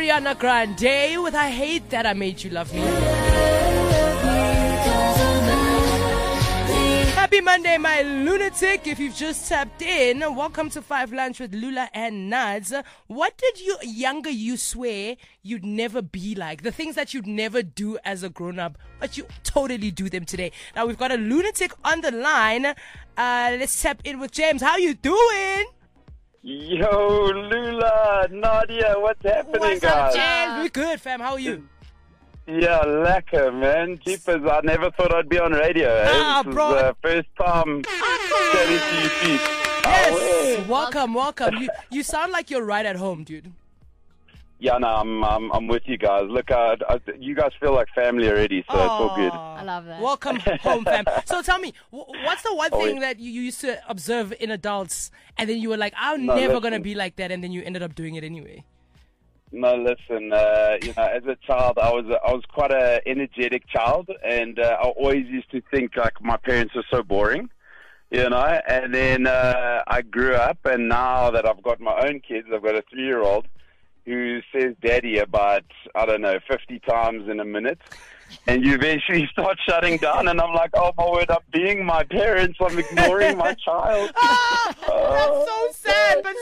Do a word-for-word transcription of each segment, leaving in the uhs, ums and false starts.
Ariana Grande with I Hate That I Made You Love Me. Happy Monday, my lunatic. If you've just tapped in, welcome to Five Lunch with Lula and Nads. What did you younger you swear you'd never be like? The things that you'd never do as a grown-up, but you totally do them today. Now, we've got a lunatic on the line. Uh, let's tap in with James. How you doing? Yo, Lula, Nadia, what's happening, What's guys? up, James? We're good, fam. How are you? Yeah, lacquer, man. Jeepers, I never thought I'd be on radio. Eh? Ah, this bro. is the first time chatting to you, Pete. Yes. Welcome, welcome. You you sound like you're right at home, dude. Yeah, no, I'm, I'm, I'm with you guys. Look, I, I, you guys feel like family already, so it's all good. Aw. I love that. Welcome home, fam. So tell me, wh- what's the one Oh, thing yeah. that you you used to observe in adults, and then you were like, I'm No, never listen. gonna be like that, and then you ended up doing it anyway? No, listen. Uh, you know, as a child, I was I was quite a energetic child, and uh, I always used to think like my parents were so boring, you know. And then uh, I grew up, and now that I've got my own kids, I've got a three-year-old who says "daddy" about I don't know fifty times in a minute. And you eventually start shutting down, and I'm like, oh my word, I'm being my parents, I'm ignoring my child. Ah, Oh, that's so sad, but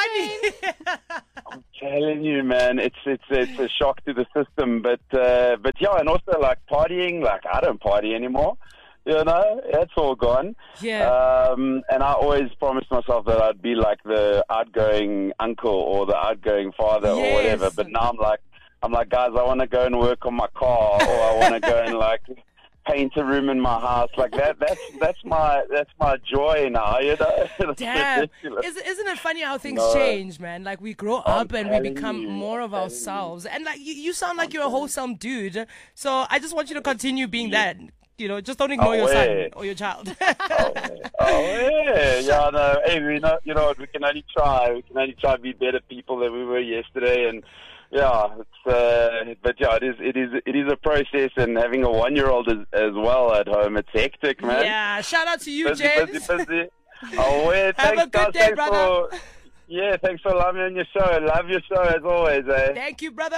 so funny. I'm telling you, man, it's it's it's a shock to the system. But uh, but yeah, and also like partying, like I don't party anymore. You know, that's all gone. Yeah. Um, and I always promised myself that I'd be like the outgoing uncle or the outgoing father or Yes. whatever. But now I'm like, I'm like, guys, I want to go and work on my car, or I want to go and like paint a room in my house. Like that. That's that's my that's my joy now. You know. It's Damn. ridiculous. Is, isn't it funny how things No. change, man? Like, we grow I'm up and we telling become you, more I'm of telling ourselves. And, like, you, you sound like you're a wholesome dude. So I just want you to continue being that. You know, just don't ignore Oh, your son yeah. or your child. Oh, oh yeah, yeah. No, hey, we know, you know what? We can only try. We can only try to be better people than we were yesterday, and yeah, it's. Uh, but yeah, it is. It is. It is a process, and having a one-year-old as, as well at home, it's hectic, man. Yeah, shout out to you, busy, James. busy, busy. Oh, yeah, Have thanks, a good guys. day, Thanks brother. For, yeah, thanks for loving me on your show. Love your show as always, eh? Thank you, brother.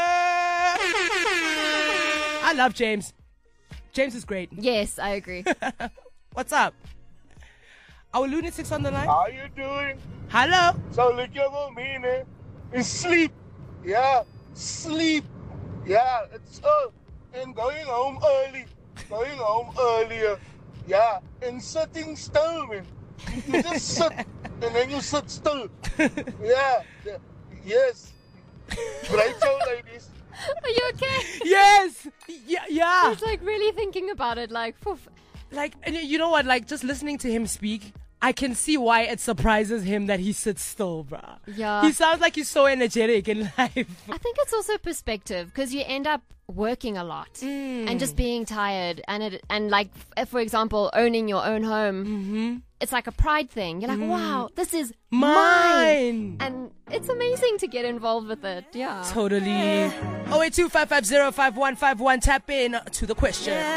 I love James. James is great. Yes, I agree. What's up? Our lunatics on the line. How you doing? Hello. So look at what me, man. Is sleep. Yeah, sleep. Yeah, it's uh, and going home early. Going home earlier. Yeah, and sitting still, man. You just sit and then you sit still. Yeah, yeah. Yes. Great show, ladies. Are you okay? Yes. Yeah. Yeah. He's like really thinking about it, like, poof. Like, and you know what? Like, just listening to him speak, I can see why it surprises him that he sits still, bruh. Yeah. He sounds like he's so energetic in life. I think it's also perspective, because you end up working a lot and just being tired, and it and like f- for example, owning your own home. Mm-hmm. It's like a pride thing. You're like, wow, this is Mine. mine, and it's amazing to get involved with it. Yeah. Totally. oh eight two five five zero five one five one. Tap in to the question.